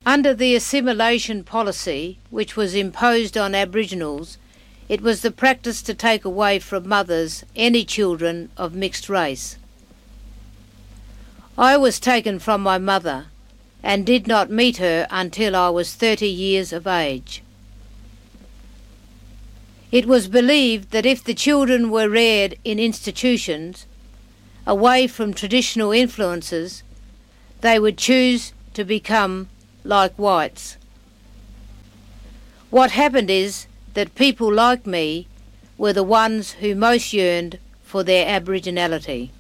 Under the assimilation policy which was imposed on Aboriginals, it was the practice to take away from mothers any children of mixed race. I was taken from my mother and did not meet her until I was 30 years of age. It was believed that if the children were reared in institutions, away from traditional influences, they would choose to become like whites. What happened is that people like me were the ones who most yearned for their Aboriginality.